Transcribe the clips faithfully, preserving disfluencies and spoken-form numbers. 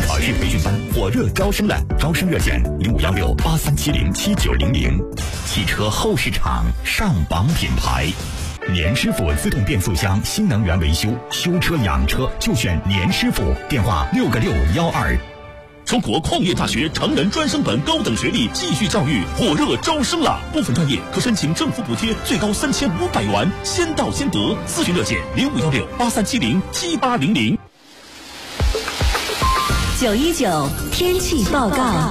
考试培训班火热招生了，招生热线零五幺六八三七零七九零零。汽车后市场上榜品牌，年师傅自动变速箱新能源维修，修车养车就选年师傅，电话六个六幺二。 中国矿业大学成人专升本高等学历继续教育火热招生了，部分专业可申请政府补贴，最高三千五百元，先到先得。咨询热线零五幺六八三七零七八零零。 九一九天气报告。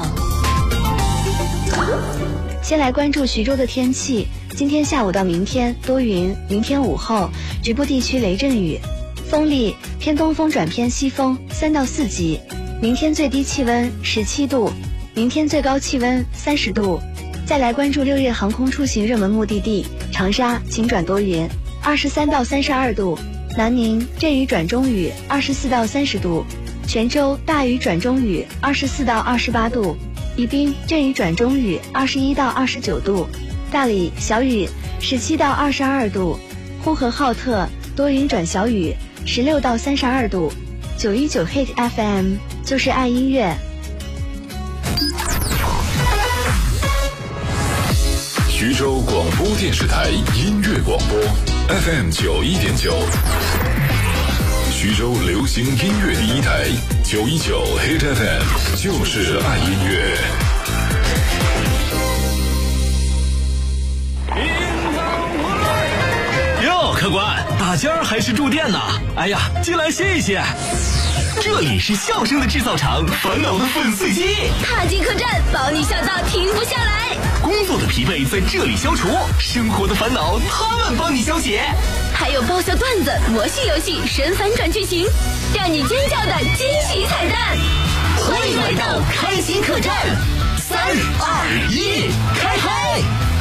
先来关注徐州的天气，今天下午到明天多云，明天午后局部地区雷阵雨，风力偏东风转偏西风，三到四级。明天最低气温十七度，明天最高气温三十度。再来关注六日航空出行热门目的地长沙，晴转多云，二十三到三十二度；南宁阵雨转中雨，二十四到三十度；泉州大雨转中雨，二十四到二十八度；宜宾阵雨转中雨，二十一到二十九度；大理小雨，十七到二十二度；呼和浩特多云转小雨，十六到三十二度。九一九 Hit F M 就是爱音乐。 徐州广播电视台音乐广播 F M 九一点九，徐州流行音乐第一台九一九 Hit F M 就是爱音乐。 哟，客官，大仙儿还是住店呢？哎呀，进来歇一歇。这里是笑声的制造厂，烦恼的粉碎机。 踏进客栈，保你笑到停不下来。 工作的疲惫在这里消除，生活的烦恼他们帮你消解。 还有爆笑段子、魔性游戏、神反转剧情，让你尖叫的惊喜彩蛋。 欢迎来到开心客栈，三二一，开嗨！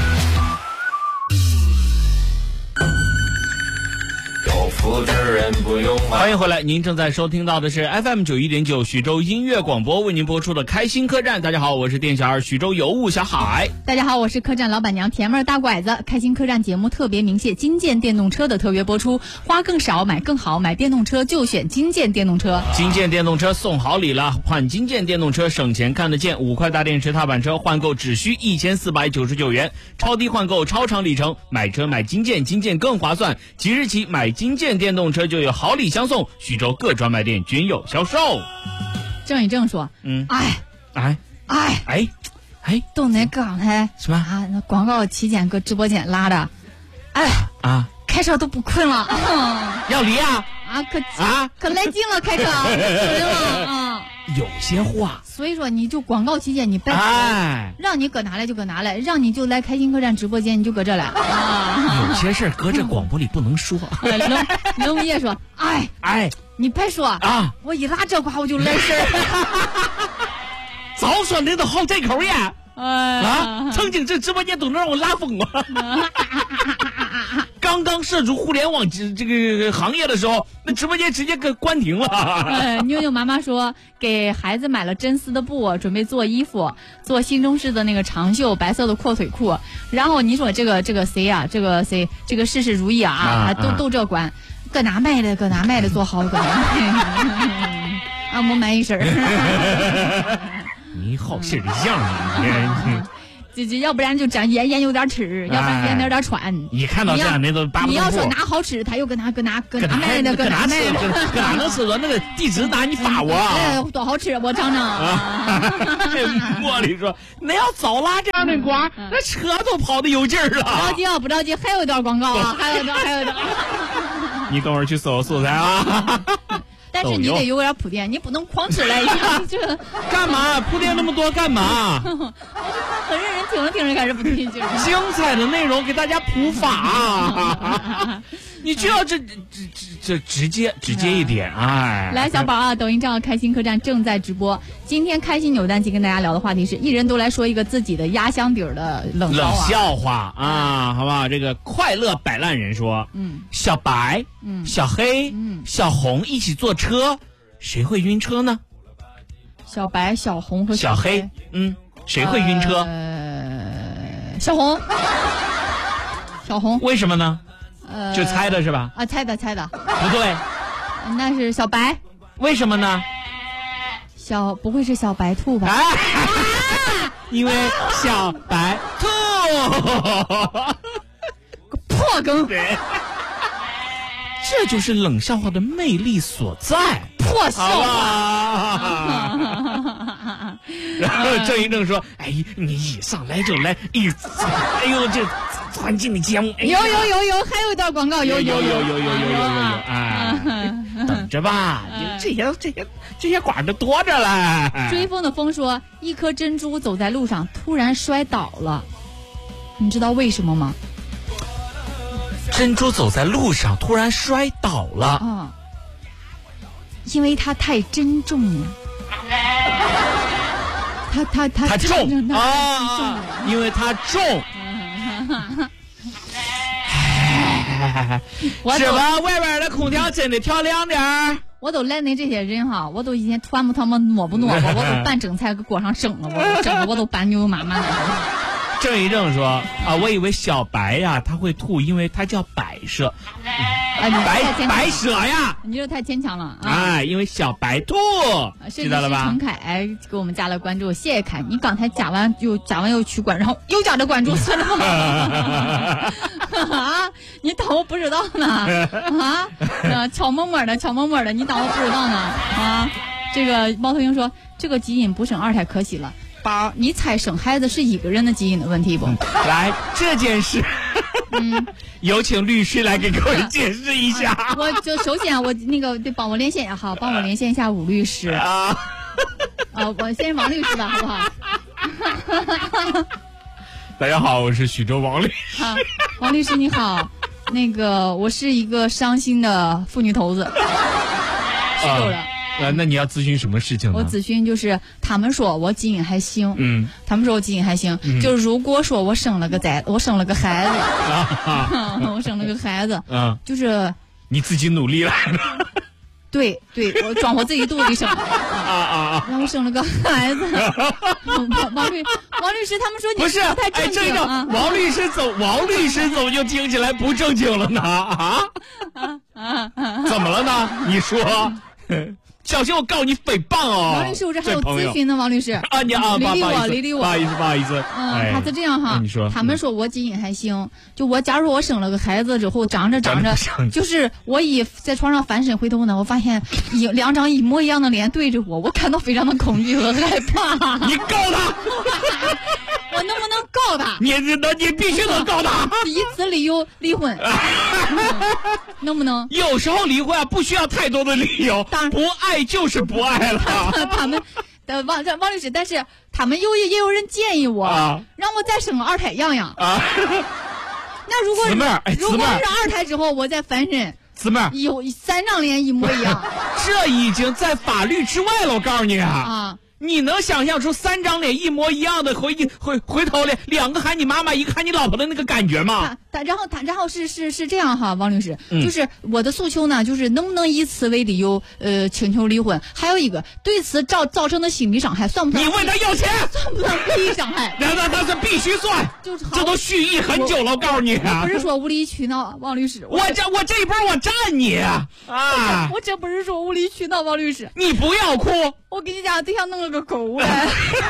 欢迎回来，您正在收听到的是 F M 九一点九徐州音乐广播为您播出的开心客栈。大家好，我是店小二徐州尤物小海。 大家好，我是客栈老板娘甜妹大拐子。开心客栈节目特别鸣谢金建电动车的特约播出，花更少买更好，买电动车就选金建电动车。 金建电动车送好礼了，换金建电动车省钱看得见，五块大电池踏板车换购只需一千四百九十九元，超低换购超长里程，买车买金建，金建更划算。即日起买金建电动车就有好礼相送，徐州各专卖店均有销售。 郑宇正说：“ 嗯， 哎哎哎哎哎， 都那刚才什么啊？那广告期间搁直播间拉的，哎啊， 开车都不困了，嗯、 要离啊啊，可啊可来劲了，开车对了啊。” 有些话， 所以说你就广告期间你别说， 哎， 让你搁哪来就搁哪来，让你就来开心客栈直播间你就搁这来。啊、 有些事搁这广播里不能说。 龙龙爷说：“哎哎， 你别说啊， 我一拉这话我就来事儿。 早说你都好这口呀！ 哎、 啊，曾经这直播间都能让我拉疯了。刚刚涉足互联网这个行业的时候，那直播间直接给关停了。 呃，妞妞妈妈说给孩子买了真丝的布，准备做衣服，做新中式的那个长袖白色的阔腿裤。然后你说这个这个谁呀、啊？这个谁？这个事事如意啊，啊都都这关，搁哪卖的？搁哪卖的做好？搁哪卖？啊，我买一身。 你好事的样你。 就就要不然就长眼眼有点吃，要不然眼有点穿。 一看到这样，那都巴不得。 你要说哪好吃，他又跟哪跟哪跟哪卖的，跟哪卖的， 跟哪能吃着？那个地址哪你发我？ 哎，多好吃，我尝尝。 茉莉说：“那要早拉这样的瓜，那车都跑得有劲儿了。” 不着急啊，不着急，还有一段广告啊，还有一段，还有一段。 你等会儿去搜素材啊。 但是你得有点铺垫，你不能狂吃来，这干嘛铺垫那么多干嘛？ 很让人听着听着开始不对劲。 精彩的内容给大家普法，你就要这这这直接直接一点哎。 来，小宝啊，抖音账号开心客栈正在直播。今天开心扭蛋机跟大家聊的话题是，一人都来说一个自己的压箱底儿的冷冷笑话啊，好不好？这个快乐摆烂人说，嗯，小白，嗯，小黑，嗯，小红一起坐车，谁会晕车呢？ 小白、小红和小黑，嗯，谁会晕车？ 呃，小红，小红， 为什么呢？ 呃， 就猜的是吧？ 啊，猜的猜的， 不对， 那是小白， 为什么呢？ 小不会是小白兔吧？ 哎，因为小白兔， 破梗， 对，这就是冷笑话的魅力所在。 破笑话。然后郑一正说：“哎，你一上来就来，哎呦，哎呦，这环境的节目，哎、 有有有有，还有一段广告，有有有有有有有有有有， 啊， 等着吧，这些这些这些馆子多着了。” 追风的风说：“一颗珍珠走在路上，突然摔倒了，你知道为什么吗？” 珍珠走在路上，突然摔倒了。 啊，因为它太珍重了。它它它它重啊， 因为它重。是吧？外边的空调真的调亮点儿。 我都赖那这些人哈，我都以前团不他妈挪不挪吧，我都拌整菜搁锅上整了，我整的我都拌牛麻麻的。 郑一正说啊，我以为小白呀他会吐，因为他叫摆设。 啊，你白白蛇呀！ 你这太牵强了啊！ 哎，因为小白兔，知道了吧？ 陈凯给我们加了关注，谢谢凯。你刚才加完又加完又取关，然后又加了关注，算了吗？啊！你当我不知道呢？啊！呃，悄摸摸的，悄摸摸的，你当我不知道呢？啊！这个猫头鹰说，这个基因不生二胎可惜了。宝，你猜生孩子是一个人的基因的问题不？ 来，这件事。嗯，有请律师来给各位解释一下。 我就首先我那个得帮我连线也好，帮我连线一下武律师啊。啊，我先王律师吧，好不好？ 大家好，我是徐州王律师。 啊，王律师你好，那个我是一个伤心的妇女头子，是有的。 呃，那你要咨询什么事情呢？ 我咨询就是他们说我基因还行， 嗯， 他们说我基因还行，嗯、就是如果说我生了个崽，我生了个孩子，啊、我生了个孩子， 嗯， 就是你自己努力了， 对对，我装我自己肚子里生的， 啊啊啊， 然后生了个孩子，王王律王律师他们说你不是太正经了、 啊，王律师走，王律师怎么就听起来不正经了呢？啊啊啊啊！ 怎么了呢？你说。小心我告你诽谤哦！ 王律师，我这还有咨询呢，王律师啊，你啊， 理理我，理理我， 不好意思，不好意思。 嗯，他是这样哈， 你说， 他们说我基因还行，就我假如我生了个孩子之后，长着长着，就是我一在床上翻身回头呢，我发现一两张一模一样的脸对着我，我感到非常的恐惧和害怕。 你告他！ 我能不能告他？ 你那你必须能告他， 以此理由离婚，能不能？ 有时候离婚啊，不需要太多的理由，不爱就是不爱了。 他们的王王律师，但是他们又也有人建议我，啊、让我再生个二胎养养。啊、那如果姊妹儿，哎， 如果是二胎之后我再翻身， 姊妹儿， 有三张脸一模一样， 这已经在法律之外了。我告诉你啊。 啊你能想象出三张脸一模一样的回回回头脸，两个喊你妈妈，一个喊你老婆的那个感觉吗？ 他他然后他然后是是是这样哈，王律师，嗯、就是我的诉求呢，就是能不能以此为理由，呃，请求离婚？还有一个，对此造造成的心理伤害算不算？ 你问他要钱， 算不算故意伤害？ 那那那是必须算， 就是这都蓄意很久了，我告诉你、啊， 我不是说无理取闹，王律师， 我这我这一波我站你啊！ 我, 我这不是说无理取闹，王律师， 你不要哭， 我给你家对象弄了个狗来。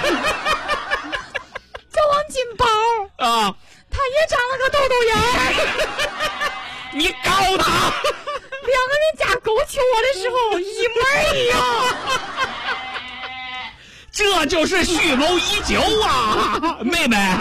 叫王金宝啊， 他也长了个痘痘眼你告他， 两个人家狗求我的时候一模一样， 这就是蓄谋已久啊，妹妹。